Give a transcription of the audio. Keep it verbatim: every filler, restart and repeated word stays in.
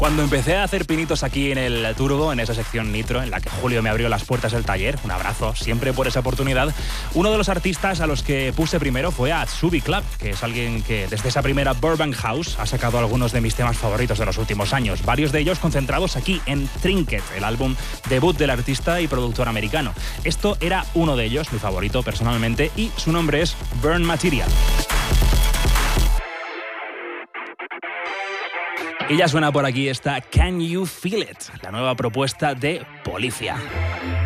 Cuando empecé a hacer pinitos aquí en el Turbo, en esa sección Nitro, en la que Julio me abrió las puertas del taller, un abrazo siempre por esa oportunidad, uno de los artistas a los que puse primero fue a Tsubi Club, que es alguien que desde esa primera Burbank House ha sacado algunos de mis temas favoritos de los últimos años, varios de ellos concentrados aquí en Trinket, el álbum debut del artista y productor americano. Esto era uno de ellos, mi favorito personalmente, y su nombre es Burn Material. Y ya suena por aquí esta Can You Feel It, la nueva propuesta de Polyphia.